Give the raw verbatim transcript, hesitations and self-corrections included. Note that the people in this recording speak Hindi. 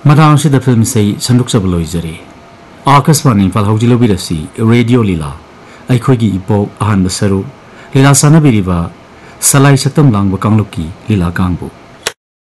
मदांग से फिल्म से संदुक सब लोइजरे आकाशवाणी इम्फाल हौजिलोबिरसी रेडियो लीला अखोगी इपो अहन सरू लीला सानबिरिबा सलाई सक्तम लांगबो कांगलुकी लीला कांगबो